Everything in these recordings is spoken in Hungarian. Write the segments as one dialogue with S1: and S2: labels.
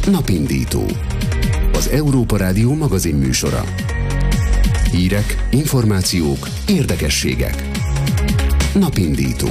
S1: Napindító. Az Európa Rádió magazinműsora. Hírek, információk, érdekességek. Napindító.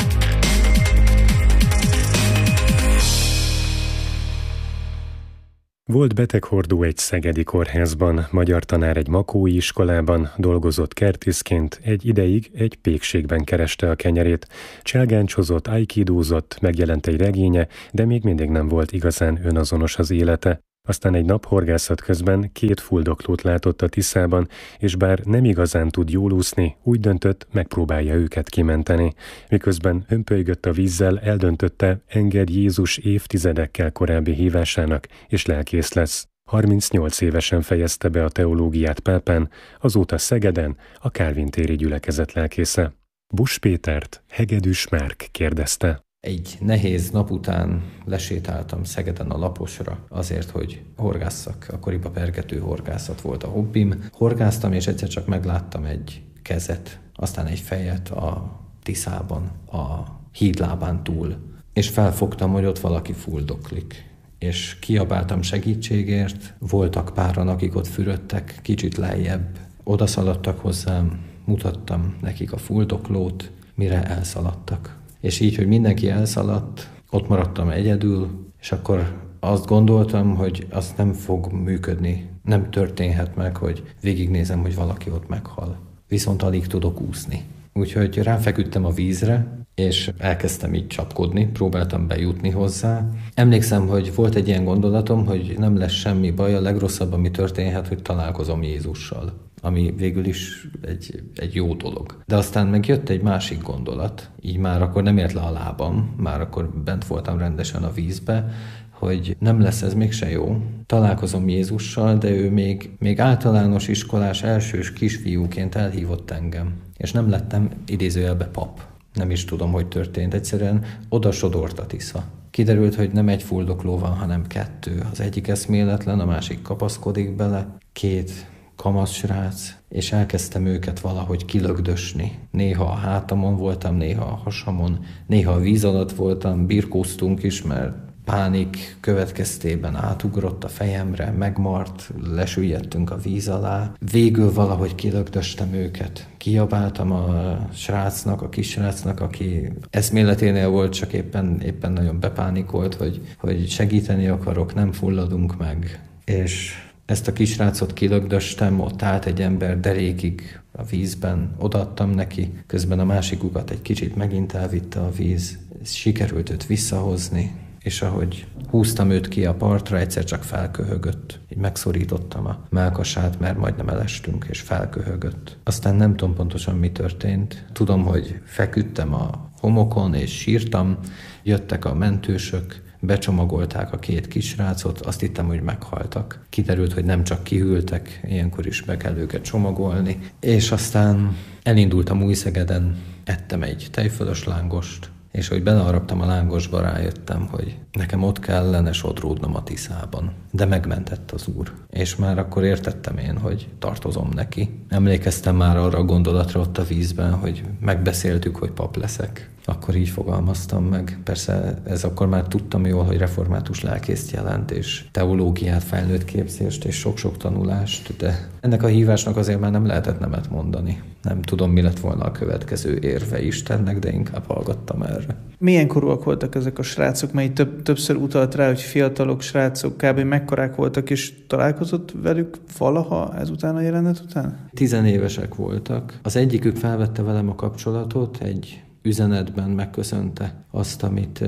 S2: Volt beteghordó egy szegedi kórházban, magyar tanár egy makói iskolában, dolgozott kertészként, egy ideig egy pékségben kereste a kenyerét. Cselgáncsozott, aikidózott, megjelent egy regénye, de még mindig nem volt igazán önazonos az élete. Aztán egy nap horgászat közben 2 fuldoklót látott a Tiszában, és bár nem igazán tud jól úszni, úgy döntött, megpróbálja őket kimenteni. Miközben hömpölygött a vízzel, eldöntötte, enged Jézus évtizedekkel korábbi hívásának, és lelkész lesz. 38 évesen fejezte be a teológiát Pápán, azóta Szegeden a Kálvin téri gyülekezet lelkésze. Busch Pétert Hegedűs Márk kérdezte.
S3: Egy nehéz nap után lesétáltam Szegeden a Laposra azért, hogy horgásszak. Akkoriban pergető horgászat volt a hobbim. Horgáztam, és egyszer csak megláttam egy kezet, aztán egy fejet a Tiszában, a hídlábán túl. És felfogtam, hogy ott valaki fuldoklik. És kiabáltam segítségért. Voltak páran, akik ott fürödtek, kicsit lejjebb. Oda szaladtak hozzám, mutattam nekik a fuldoklót, mire elszaladtak. És így, hogy mindenki elszaladt, ott maradtam egyedül, és akkor azt gondoltam, hogy az nem fog működni, nem történhet meg, hogy végignézem, hogy valaki ott meghal. Viszont alig tudok úszni. Úgyhogy ráfeküdtem a vízre, és elkezdtem így csapkodni, próbáltam bejutni hozzá. Emlékszem, hogy volt egy ilyen gondolatom, hogy nem lesz semmi baj, a legrosszabb, ami történhet, hogy találkozom Jézussal, ami végül is egy jó dolog. De aztán megjött egy másik gondolat, így már akkor nem ért le a lábam, már akkor bent voltam rendesen a vízbe, hogy nem lesz ez mégse jó. Találkozom Jézussal, de ő még általános iskolás elsős kisfiúként elhívott engem. És nem lettem idézőjelbe pap. Nem is tudom, hogy történt. Egyszerűen oda sodort a Tisza. Kiderült, hogy nem egy fuldokló van, hanem 2. Az egyik eszméletlen, a másik kapaszkodik bele. 2 kamasz srác, és elkezdtem őket valahogy kilögdösni. Néha a hátamon voltam, néha a hasamon, néha a víz alatt voltam, birkóztunk is, mert pánik következtében átugrott a fejemre, megmart, lesüllyedtünk a víz alá. Végül valahogy kilögdöstem őket. Kiabáltam a srácnak, a kisrácnak, aki eszméleténél volt, csak éppen nagyon bepánikolt, hogy segíteni akarok, nem fulladunk meg. És ezt a kisrácot kilögdöstem, ott állt egy ember derékig a vízben, odaadtam neki, közben a másikukat egy kicsit megint elvitte a víz, sikerült őt visszahozni, és ahogy húztam őt ki a partra, egyszer csak felköhögött. Így megszorítottam a mellkasát, mert majdnem elestünk, és felköhögött. Aztán nem tudom pontosan, mi történt. Tudom, hogy feküdtem a homokon, és sírtam, jöttek a mentősök, becsomagolták a 2 kisrácot, azt hittem, hogy meghaltak. Kiderült, hogy nem csak kihűltek, ilyenkor is be kell őket csomagolni. És aztán elindultam Újszegeden, ettem egy tejfölös lángost, és hogy beleharaptam a lángosba, rájöttem, hogy nekem ott kellene sodródnom a Tiszában. De megmentett az Úr. És már akkor értettem én, hogy tartozom neki. Emlékeztem már arra a gondolatra ott a vízben, hogy megbeszéltük, hogy pap leszek. Akkor így fogalmaztam meg. Persze ez akkor már tudtam jól, hogy református lelkészt jelent, és teológiát, felnőtt képzést, és sok-sok tanulást, de ennek a hívásnak azért már nem lehetett nemet mondani. Nem tudom, mi lett volna a következő érve Istennek, de inkább hallgattam erre.
S4: Milyen korúak voltak ezek a srácok? Mert többször utalt rá, hogy fiatalok, srácok, kb. Mekkorák voltak, és találkozott velük valaha ezután a jelenet után?
S3: 10 évesek voltak. Az egyikük felvette velem a kapcsolatot, egy üzenetben megköszönte azt, amit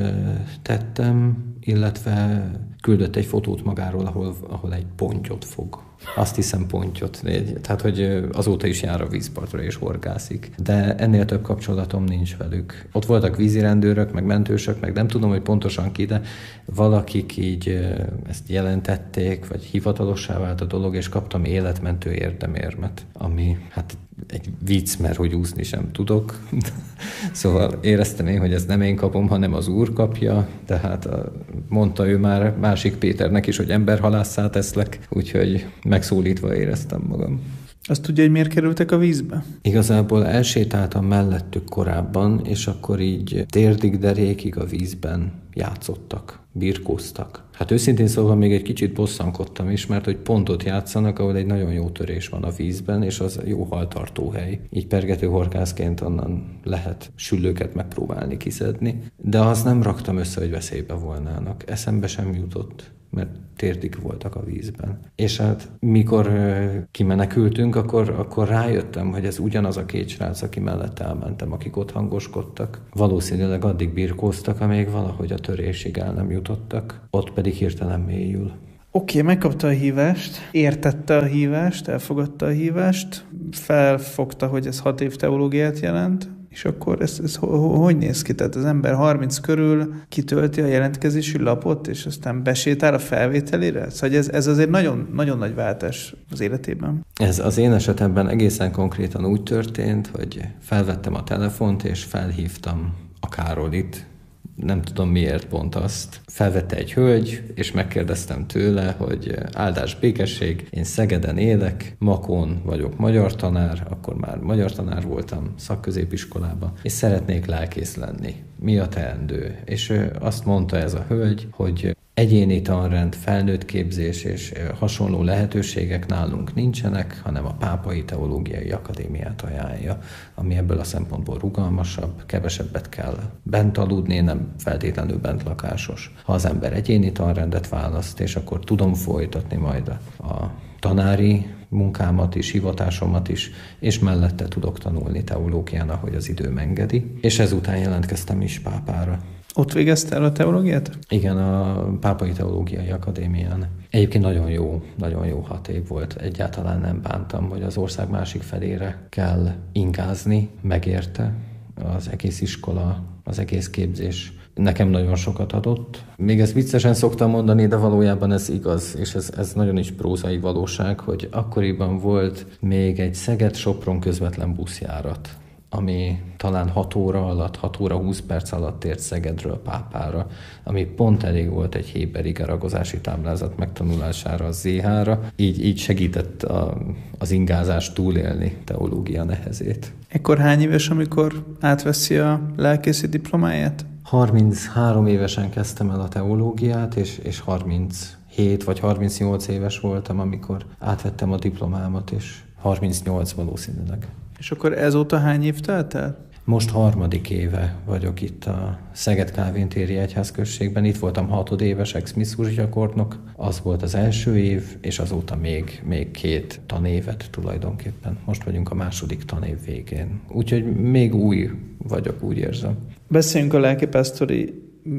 S3: tettem, illetve küldött egy fotót magáról, ahol egy pontyot fog. Azt hiszem pontyot, tehát hogy azóta is jár a vízpartra és horgászik. De ennél több kapcsolatom nincs velük. Ott voltak vízirendőrök, meg mentősök, meg nem tudom, hogy pontosan ki, de valakik így ezt jelentették, vagy hivatalossá vált a dolog, és kaptam életmentő érdemérmet, ami hát egy vicc, mert hogy úszni sem tudok. Szóval éreztem én, hogy ezt nem én kapom, hanem az Úr kapja, tehát mondta ő már másik Péternek is, hogy emberhalásszá teszlek, úgyhogy megszólítva éreztem magam.
S4: Azt tudja, hogy miért kerültek a vízbe?
S3: Igazából elsétáltam mellettük korábban, és akkor így térdig, derékig a vízben játszottak, birkóztak. Hát őszintén szóval még egy kicsit bosszankodtam is, mert hogy pont ott játszanak, ahol egy nagyon jó törés van a vízben, és az jó haltartó hely. Így pergető horgászként onnan lehet süllőket megpróbálni kiszedni, de azt nem raktam össze, hogy veszélybe volnának. Eszembe sem jutott, mert térdig voltak a vízben. És hát mikor kimenekültünk, akkor rájöttem, hogy ez ugyanaz a két srác, aki mellett elmentem, akik ott hangoskodtak. Valószínűleg addig birkóztak, amíg valahogy a törésig el nem jutottak, ott pedig hirtelen mélyül.
S4: Oké, megkapta a hívást, értette a hívást, elfogadta a hívást, felfogta, hogy ez 6 év teológiát jelent, és akkor ez hogy néz ki? Tehát az ember 30 körül kitölti a jelentkezési lapot, és aztán besétál a felvételére? Szóval ez azért nagyon, nagyon nagy váltás az életében.
S3: Ez az én esetemben egészen konkrétan úgy történt, hogy felvettem a telefont, és felhívtam a Károlit. Nem tudom miért pont azt. Felvette egy hölgy, és megkérdeztem tőle, hogy áldás békesség, én Szegeden élek, Makón vagyok magyar tanár, akkor már magyar tanár voltam szakközépiskolában, és szeretnék lelkész lenni. Mi a teendő? És azt mondta ez a hölgy, hogy egyéni tanrend, felnőtt képzés és hasonló lehetőségek nálunk nincsenek, hanem a Pápai Teológiai Akadémiát ajánlja, ami ebből a szempontból rugalmasabb, kevesebbet kell bent aludni, nem feltétlenül bent lakásos. Ha az ember egyéni tanrendet választ, és akkor tudom folytatni majd a tanári munkámat is, hivatásomat is, és mellette tudok tanulni teológián, ahogy az időm engedi. És ezután jelentkeztem is pápára.
S4: Ott végezte el a teológiát?
S3: Igen, a Pápai Teológiai Akadémián. Egyébként nagyon jó 6 év volt. Egyáltalán nem bántam, hogy az ország másik felére kell ingázni, megérte az egész iskola, az egész képzés. Nekem nagyon sokat adott. Még ezt viccesen szoktam mondani, de valójában ez igaz, és ez nagyon is prózai valóság, hogy akkoriban volt még egy Szeged-Sopron közvetlen buszjárat, ami talán 6 óra alatt, 6 óra 20 perc alatt ért Szegedről Pápára, ami pont elég volt egy héber igeragozási táblázat megtanulására, a ZH-ra, így segített az ingázást túlélni teológia nehezét.
S4: Ekkor hány éves, amikor átveszi a lelkészi diplomáját?
S3: 33 évesen kezdtem el a teológiát, és 37 vagy 38 éves voltam, amikor átvettem a diplomámat, és 38 valószínűleg.
S4: És akkor ezóta hány év telt el?
S3: Most 3. éve vagyok itt a Szeged Kálvin-téri egyházközségben. Itt voltam 6 éves ex-misszus gyakornok. Az volt az első év, és azóta még 2 tanévet tulajdonképpen. Most vagyunk a 2. tanév végén. Úgyhogy még új vagyok, úgy érzem.
S4: Beszéljünk a lelkipásztori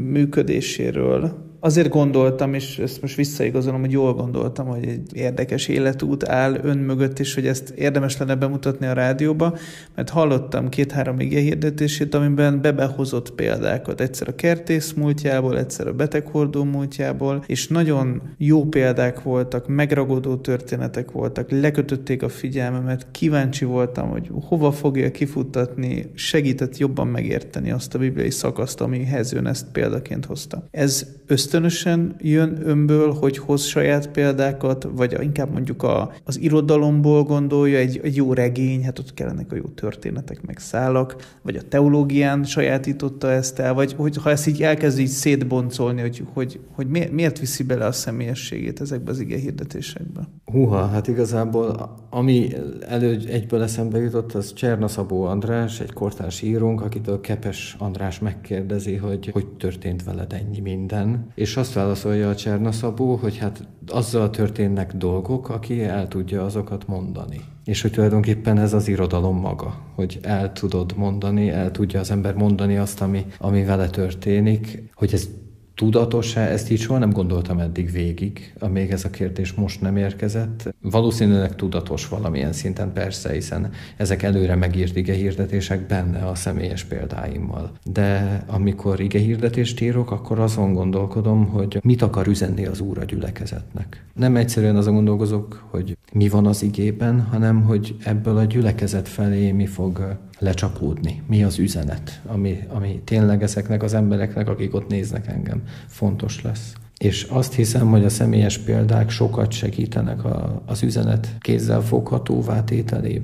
S4: működéséről. Azért gondoltam, és ezt most visszaigazolom, hogy jól gondoltam, hogy egy érdekes életút áll ön mögött, és hogy ezt érdemes lenne bemutatni a rádióba, mert hallottam 2-3 igehirdetését, amiben behozott példákat. Egyszer a kertész múltjából, egyszer a beteghordó múltjából, és nagyon jó példák voltak, megragadó történetek voltak, lekötötték a figyelmemet, kíváncsi voltam, hogy hova fogja kifuttatni, segített jobban megérteni azt a bibliai szakaszt, amihez ön ezt példaként hozta. Ez ösztönösen jön önből, hogy hoz saját példákat, vagy inkább mondjuk az irodalomból gondolja, egy jó regény, hát ott kellenek a jó történetek, meg szálak, vagy a teológián sajátította ezt el, vagy hogy ha ezt így elkezd így szétboncolni, hogy miért viszi bele a személyességét ezekbe az igehirdetésekbe?
S3: Húha, hát igazából ami egyből eszembe jutott, az Cserna Szabó András, egy kortárs írónk, akitől Kepes András megkérdezi, hogy történt veled ennyi minden. És azt válaszolja a Cserna Szabó, hogy hát azzal történnek dolgok, aki el tudja azokat mondani. És hogy tulajdonképpen ez az irodalom maga, hogy el tudod mondani, el tudja az ember mondani azt, ami vele történik, hogy ez tudatos-e? Ezt így soha nem gondoltam eddig végig, amíg ez a kérdés most nem érkezett. Valószínűleg tudatos valamilyen szinten, persze, hiszen ezek előre megírt igehirdetések benne a személyes példáimmal. De amikor igehirdetést írok, akkor azon gondolkodom, hogy mit akar üzenni az Úr a gyülekezetnek. Nem egyszerűen azon gondolkozok, hogy mi van az igében, hanem hogy ebből a gyülekezet felé mi fog lecsapódni, mi az üzenet, ami tényleg ezeknek az embereknek, akik ott néznek engem, fontos lesz. És azt hiszem, hogy a személyes példák sokat segítenek az üzenet kézzelfoghatóvá tételében.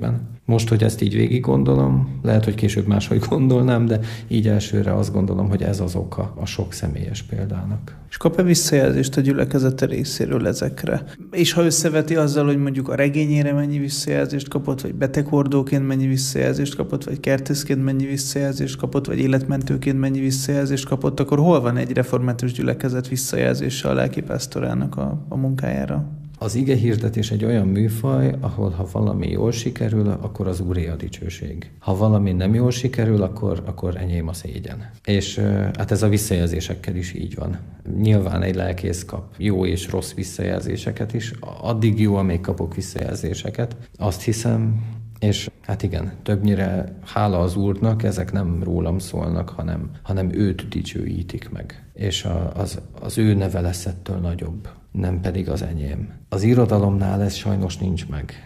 S3: Most, hogy ezt így végig gondolom, lehet, hogy később máshogy gondolnám, de így elsőre azt gondolom, hogy ez az oka a sok személyes példának.
S4: És kap-e visszajelzést a gyülekezete részéről ezekre? És ha összeveti azzal, hogy mondjuk a regényére mennyi visszajelzést kapott, vagy beteghordóként mennyi visszajelzést kapott, vagy kertészként mennyi visszajelzést kapott, vagy életmentőként mennyi visszajelzést kapott, akkor hol van egy református gyülekezet visszajelzése a lelkipásztorának a munkájára?
S3: Az igehirdetés egy olyan műfaj, ahol ha valami jól sikerül, akkor az Úré a dicsőség. Ha valami nem jól sikerül, akkor enyém a szégyen. És hát ez a visszajelzésekkel is így van. Nyilván egy lelkész kap jó és rossz visszajelzéseket is. Addig jó, amíg kapok visszajelzéseket. Azt hiszem, és hát igen, többnyire hála az Úrnak, ezek nem rólam szólnak, hanem őt dicsőítik meg. És az ő neve lesz ettől nagyobb, nem pedig az enyém. Az irodalomnál ez sajnos nincs meg.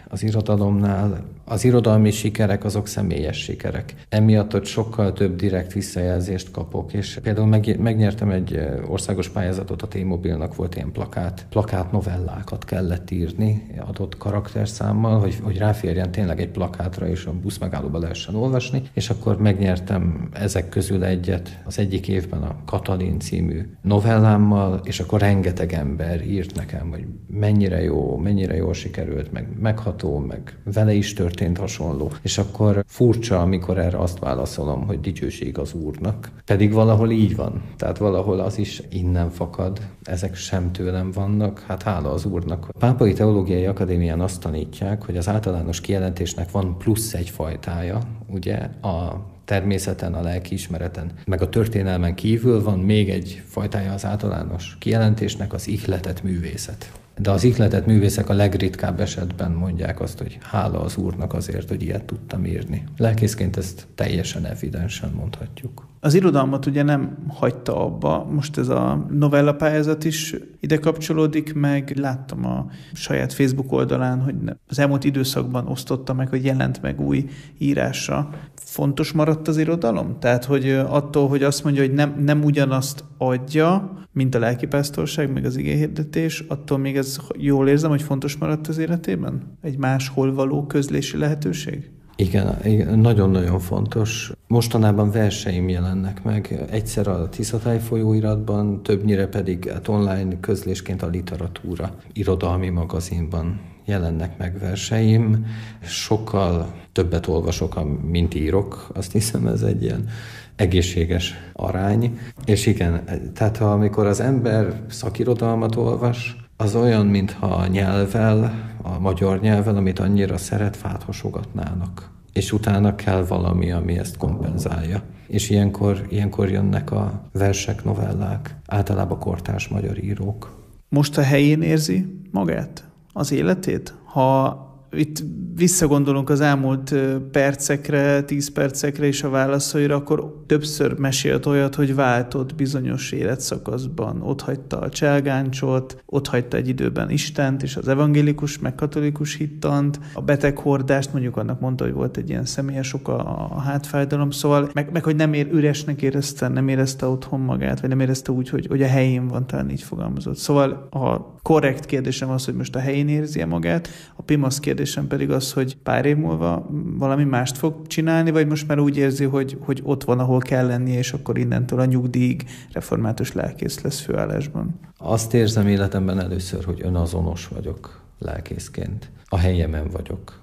S3: Az irodalmi sikerek azok személyes sikerek. Emiatt ott sokkal több direkt visszajelzést kapok, és például megnyertem egy országos pályázatot, a T-Mobilnak volt ilyen plakát novellákat kellett írni adott karakterszámmal, hogy ráférjen tényleg egy plakátra, és a buszmegállóba lehessen olvasni, és akkor megnyertem ezek közül egyet az egyik évben a Katalin című novellámmal, és akkor rengeteg ember írt nekem, hogy mennyire jól sikerült, meg megható, meg vele is történt hasonló. És akkor furcsa, amikor erre azt válaszolom, hogy dicsőség az Úrnak. Pedig valahol így van. Tehát valahol az is innen fakad. Ezek sem tőlem vannak, hát hála az Úrnak. A Pápai Teológiai Akadémián azt tanítják, hogy az általános kijelentésnek van plusz egy fajtája, ugye a természeten, a lelkiismereten, meg a történelmen kívül van még egy fajtája az általános kijelentésnek, az ihletett művészet. De az ihletett művészek a legritkább esetben mondják azt, hogy hála az Úrnak azért, hogy ilyet tudtam írni. Lelkészként ezt teljesen evidensen mondhatjuk.
S4: Az irodalmat ugye nem hagyta abba, most ez a novella pályázat is ide kapcsolódik, meg láttam a saját Facebook oldalán, hogy az elmúlt időszakban osztotta meg, hogy jelent meg új írása. Fontos maradt az irodalom? Tehát, hogy attól, hogy azt mondja, hogy nem ugyanazt adja, mint a lelkipásztorság, meg az igéhirdetés, attól még ez jól érzem, hogy fontos maradt az életében? Egy máshol való közlési lehetőség?
S3: Igen, nagyon-nagyon fontos. Mostanában verseim jelennek meg. Egyszer a Tiszatáj folyóiratban, többnyire pedig online közlésként a Literatúra irodalmi magazinban jelennek meg verseim. Sokkal többet olvasok, mint írok. Azt hiszem, ez egy ilyen egészséges arány. És igen, tehát amikor az ember szakirodalmat olvas, az olyan, mintha a nyelvvel, a magyar nyelvvel, amit annyira szeret, fát hasogatnának. És utána kell valami, ami ezt kompenzálja. És ilyenkor jönnek a versek, novellák, általában kortárs magyar írók.
S4: Most a helyén érzi magát? Az életét? Ha itt visszagondolunk az elmúlt percekre, 10 percekre és a válaszaira, akkor többször mesélt olyat, hogy váltott bizonyos életszakaszban. Ott hagyta a cselgáncsot, ott hagyta egy időben Istent és az evangélikus, meg katolikus hittant, a beteghordást, mondjuk annak mondta, hogy volt egy ilyen személyes oka a hátfájdalom, szóval meg hogy üresnek érezte, nem érezte otthon magát, vagy nem érezte úgy, hogy a helyén van, talán így fogalmazott. Szóval a korrekt kérdésem az, hogy most a helyén érzi magát, a pimasz kérdésem pedig az, hogy pár év múlva valami mást fog csinálni, vagy most már úgy érzi, hogy ott van, ahol kell lennie, és akkor innentől a nyugdíjig református lelkész lesz főállásban.
S3: Azt érzem életemben először, hogy önazonos vagyok lelkészként. A helyemen vagyok.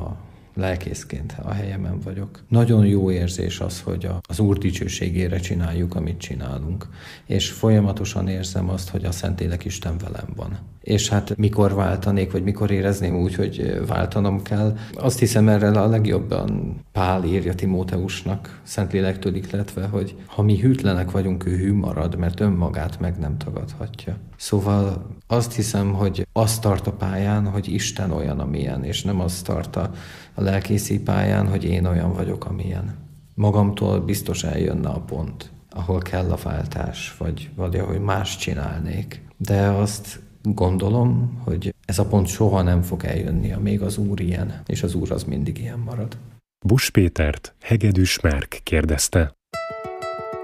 S3: Lelkészként a helyemen vagyok. Nagyon jó érzés az, hogy az Úr dicsőségére csináljuk, amit csinálunk. És folyamatosan érzem azt, hogy a Szentlélek Isten velem van. És hát mikor váltanék, vagy mikor érezném úgy, hogy váltanom kell. Azt hiszem, erre a legjobban Pál írja Timóteusnak, Szentlélektől ihletve, hogy ha mi hűtlenek vagyunk, ő hű marad, mert önmagát meg nem tagadhatja. Szóval azt hiszem, hogy azt tart a pályán, hogy Isten olyan, amilyen, és nem azt tart a lelkészi pályán, hogy én olyan vagyok, amilyen. Magamtól biztos eljönne a pont, ahol kell a váltás, vagy valahogy más csinálnék. De azt gondolom, hogy ez a pont soha nem fog eljönni, amíg az Úr ilyen, és az Úr az mindig ilyen marad.
S2: Busch Pétert Hegedűs Márk kérdezte.